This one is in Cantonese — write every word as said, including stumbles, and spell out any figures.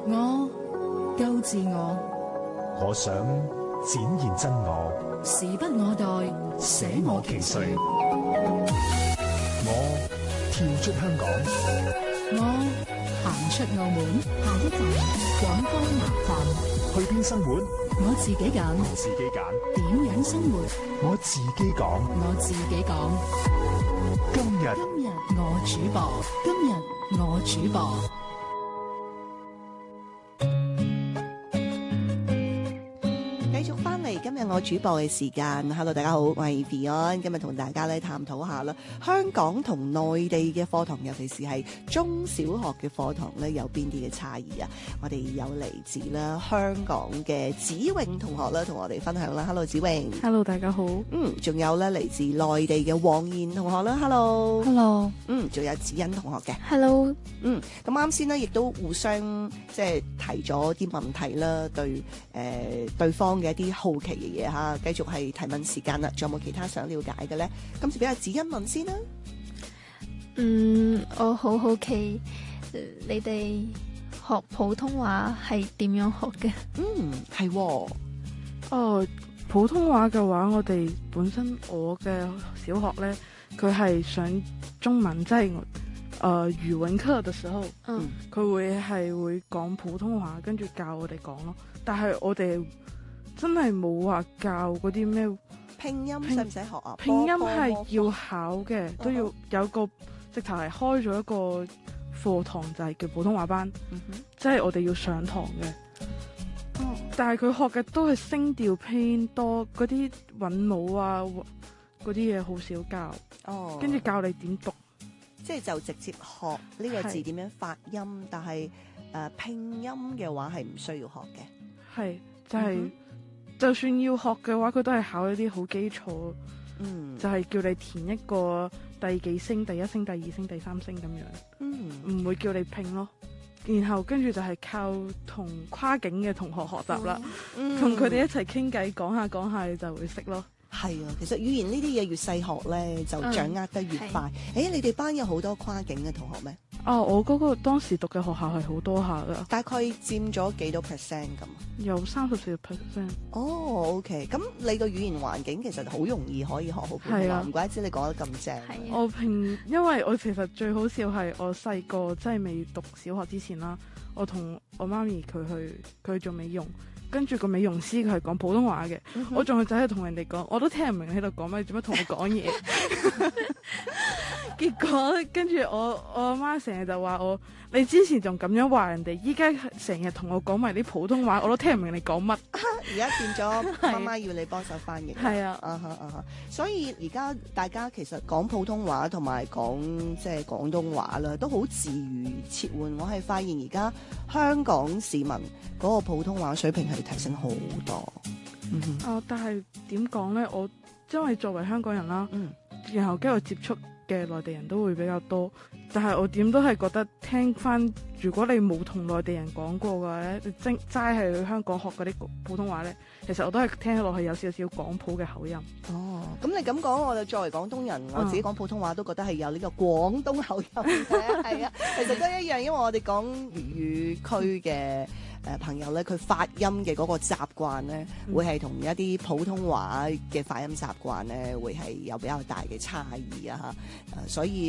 我夠自我， 我想展現真我， 時不我待，捨我其誰。 我跳出香港， 我行出澳門，下一站廣東南站。 去邊生活？ 我自己揀， 我自己揀。 點樣生活？ 我自己講， 我自己講。 今日今日我主播，今日我主播。 今日我主播嘅時間 ，Hello 大家好，我係 Beyond，今日同大家咧探討下啦，香港同內地嘅課堂，尤其是係中小學嘅課堂咧，有邊啲嘅差異啊？我哋有嚟自啦香港嘅子穎同學啦，同我哋分享啦。Hello 子穎 ，Hello 大家好。 嗯，仲有咧嚟自內地嘅黃燕同學啦。Hello，Hello。 Hello 嗯，仲有子欣同學嘅。 Hello。 嗯，咁啱先咧，亦都互相即係提咗啲問題啦，對誒、呃、對方嘅一啲好奇嘅嘢嚇，繼續係提問時間啦。仲有冇其他想了解嘅咧？今次俾阿子欣問先啦。 嗯，我好好奇，你哋學普通話係點樣學嘅？ 嗯，係喎。 哦，普通話嘅話，我哋本身我嘅小學咧，佢係上中文，即係誒語文課嘅時候， 嗯， 佢會係會講普通話，跟住教我哋講咯。但係我哋真係冇話教嗰啲咩拼音，使唔使學啊？ 拼音係要考嘅，都要有個直頭係開咗一個課堂，就係叫普通話班， 嗯哼， 即係我哋要上堂嘅。 哦， 但係佢學嘅都係聲調拼音多，嗰啲韻母啊嗰啲嘢好少教。 哦， 跟住教你點讀， 即係就直接學呢個字點樣發音，但係誒、呃、拼音嘅話係唔需要學嘅。 係就係、是嗯、 就算要學嘅話，佢都係考一啲好基礎， 嗯， 就係叫你填一個第幾聲、第一聲、第二聲、第三聲咁樣， 嗯， 唔會叫你拼咯。然後跟住就係靠同跨境嘅同學學習啦，同佢哋一齊傾偈，講下講下你就會識咯。 係啊，其實語言呢啲嘢越細學咧，就掌握得越快。誒、嗯欸，你哋班有好多跨境嘅同學咩？ 哦，我嗰個當時讀嘅學校係好多下噶， 大概佔咗幾多 percent 咁？ 有三十四個 percent。 哦 OK，咁你個語言環境其實好容易可以學好普通話，唔、啊、怪之你講得咁正。 我平，因為我其實最好笑係我細個即係未讀小學之前啦，我同我媽咪佢去佢去做美容。跟住個美容師佢係講普通話嘅、嗯，我仲係走去同人哋講，我都聽唔明喺度講咩，做乜同我講嘢？結果跟住我我阿媽成日就話我，你之前仲咁樣話人哋，依家成日同我講埋啲普通話，我都聽唔明你講乜。 而家變咗媽媽要你幫手翻譯。係啊，啊哈啊哈，所以而家大家其實講普通話同埋講即係廣東話啦，都好自如切換。我係發現而家香港市民嗰個普通話水平係提升好多。嗯哼， 啊，但係點講咧？我因為作為香港人啦， 嗯，然後跟住接觸嘅內地人都會比較多，但係我點都係覺得聽翻，如果你冇同內地人講過嘅話咧，你真齋係去香港學嗰啲普通話咧，其實我都係聽落去有少少廣普嘅口音。 哦，咁你咁講，我就作為廣東人，我自己講普通話都覺得係有呢個廣東口音嘅，係啊，其實都一樣，因為我哋講粵語區嘅誒朋友咧，佢發音嘅嗰個習慣咧，會係同一啲普通話嘅發音習慣咧，會係有比較大嘅差異啊嚇，誒所以。